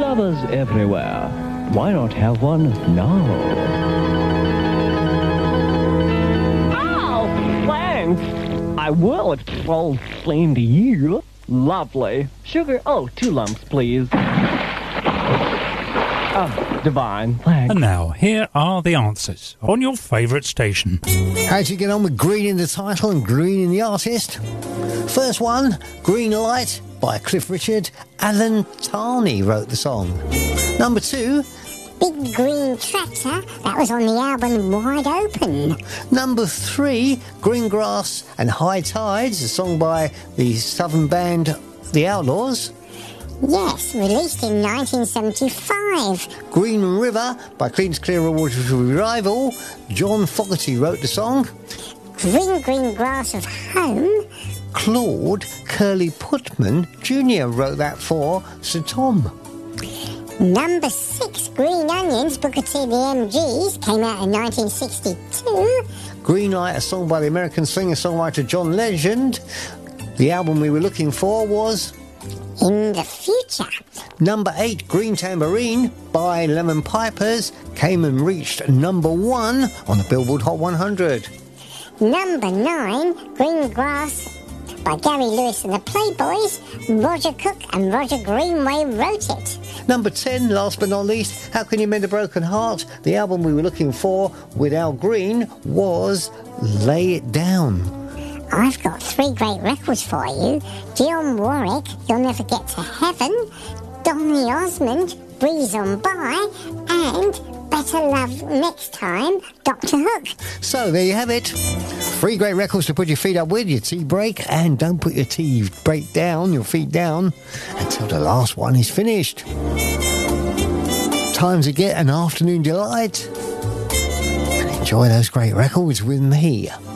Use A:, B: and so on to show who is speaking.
A: lovers everywhere. Why not have one now? Oh, thanks. I will if it's all the same to you. Lovely. Sugar, 2 lumps, please. Oh, divine. Thanks.
B: And now, here are the answers on your favourite station.
C: How'd you get on with Green in the title and Green in the artist? First one, Green Light by Cliff Richard. Alan Tarney wrote the song. Number 2,
D: Big Green Tractor, that was on the album Wide Open.
C: Number 3, Green Grass and High Tides, a song by the southern band The Outlaws.
D: Yes, released in 1975.
C: Green River by Creedence Clearwater Revival. John Fogerty wrote the song.
D: Green Green Grass of Home.
C: Claude Curly Putman Jr. wrote that for Sir Tom.
D: Number 6, Green Onions, Booker T. The MGs, came out in 1962.
C: Green Light, a song by the American singer-songwriter John Legend. The album we were looking for was
D: In the Future.
C: Number 8, Green Tambourine by Lemon Pipers, came and reached number 1 on the Billboard Hot 100.
D: Number 9, Green Grass by Gary Lewis and the Playboys. Roger Cook and Roger Greenway wrote it.
C: Number 10, last but not least, How Can You Mend a Broken Heart? The album we were looking for with Al Green was Lay It Down.
D: I've got 3 great records for you. Dionne Warwick, You'll Never Get to Heaven. Donny Osmond, Breeze on By. And Better Love Next Time, Dr. Hook.
C: So there you have it. 3 great records to put your feet up with, your tea break, and don't put your tea break down, your feet down, until the last one is finished. Time to get an afternoon delight and enjoy those great records with me.